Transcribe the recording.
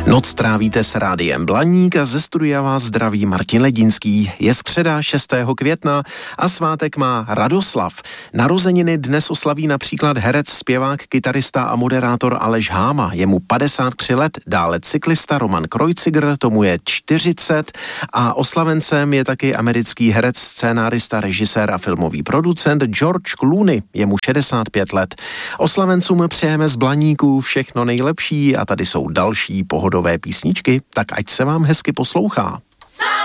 Noc trávíte s Rádiem Blaník a ze studia vás zdraví Martin Ledinský. Je středa 6. května a svátek má Radoslav. Narozeniny dnes oslaví například herec, zpěvák, kytarista a moderátor Aleš Háma. Je mu 53 let, dále cyklista Roman Kreuziger, tomu je 40 a oslavencem je taky americký herec, scénárista, režisér a filmový producent George Clooney. Je mu 65 let. Oslavencům přejeme z Blaníků všechno nejlepší a tady jsou další pohodové písničky, tak ať se vám hezky poslouchá.